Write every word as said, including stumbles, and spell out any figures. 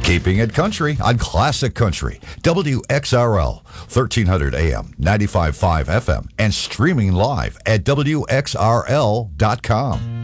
Keeping it country on Classic Country, W X R L, thirteen hundred A M, ninety-five point five F M, and streaming live at W X R L dot com.